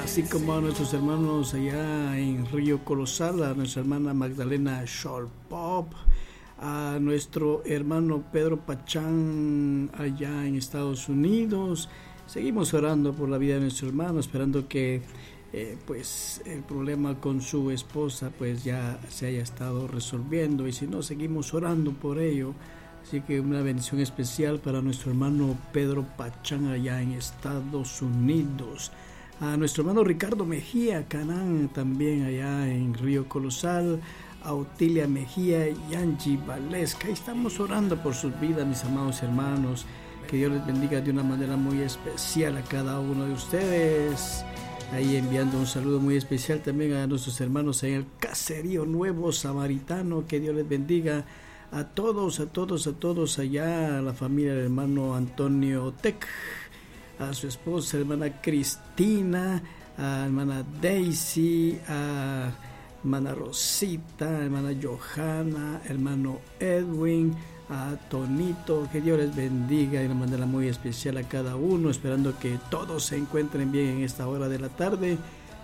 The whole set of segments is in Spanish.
así como a nuestros hermanos allá en Río Colosal, a nuestra hermana Magdalena Scholpop, a nuestro hermano Pedro Pachán allá en Estados Unidos. Seguimos orando por la vida de nuestro hermano, esperando que pues el problema con su esposa pues ya se haya estado resolviendo, y si no, seguimos orando por ello. Así que una bendición especial para nuestro hermano Pedro Pachán allá en Estados Unidos. A nuestro hermano Ricardo Mejía Canán también allá en Río Colosal. A Otilia Mejía y Angie Valesca. Ahí estamos orando por sus vidas, mis amados hermanos. Que Dios les bendiga de una manera muy especial a cada uno de ustedes. Ahí enviando un saludo muy especial también a nuestros hermanos en el Caserío Nuevo Samaritano. Que Dios les bendiga a todos allá, a la familia del hermano Antonio Tec, a su esposa, hermana Cristina, a hermana Daisy, a hermana Rosita, hermana Johanna, hermano Edwin, a Tonito. Que Dios les bendiga de una manera muy especial a cada uno, esperando que todos se encuentren bien en esta hora de la tarde.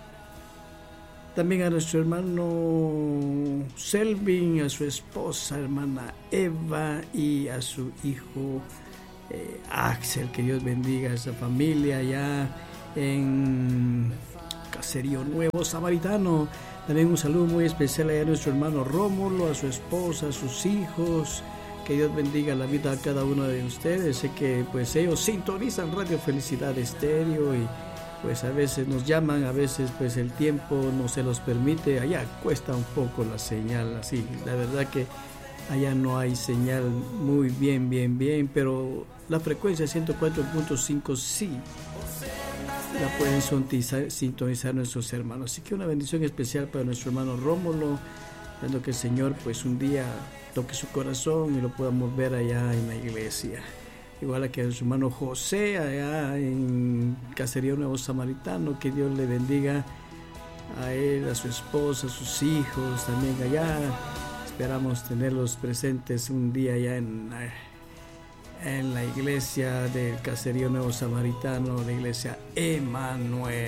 También a nuestro hermano Selvin, a su esposa, hermana Eva, y a su hijo Axel. Que Dios bendiga a esa familia allá en Caserío Nuevo Samaritano. También un saludo muy especial a nuestro hermano Rómulo, a su esposa, a sus hijos. Que Dios bendiga la vida a cada uno de ustedes. Sé que pues ellos sintonizan Radio Felicidad Estéreo, y pues a veces nos llaman, a veces pues el tiempo no se los permite. Allá cuesta un poco la señal, así, la verdad que allá no hay señal muy bien, pero la frecuencia 104.5 sí la pueden sintonizar nuestros hermanos. Así que una bendición especial para nuestro hermano Rómulo, esperando que el Señor pues un día toque su corazón y lo podamos ver allá en la iglesia. Igual a que a su hermano José allá en Caserío Nuevo Samaritano. Que Dios le bendiga a él, a su esposa, a sus hijos también allá. Esperamos tenerlos presentes un día allá en la iglesia del Caserío Nuevo Samaritano, la iglesia Emanuel.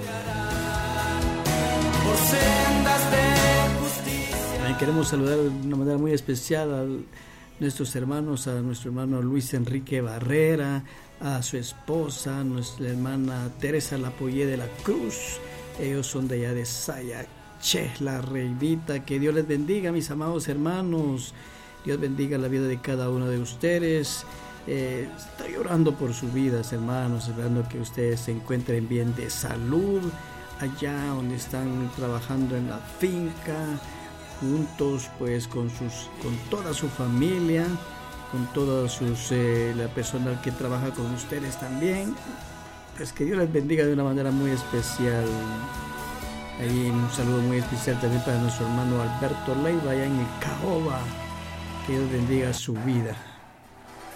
También queremos saludar de una manera muy especial a nuestros hermanos, a nuestro hermano Luis Enrique Barrera, a su esposa, nuestra hermana Teresa Lapollé de la Cruz. Ellos son de allá de Sayache, la Reinita. Que Dios les bendiga, mis amados hermanos. Dios bendiga la vida de cada uno de ustedes. Estoy orando por sus vidas, hermanos, esperando que ustedes se encuentren bien de salud allá donde están trabajando en la finca, juntos pues con toda su familia, con todos la personal que trabaja con ustedes también. Pues que Dios les bendiga de una manera muy especial. Ahí un saludo muy especial también para nuestro hermano Alberto Leiva allá en el Caoba. Que Dios bendiga su vida.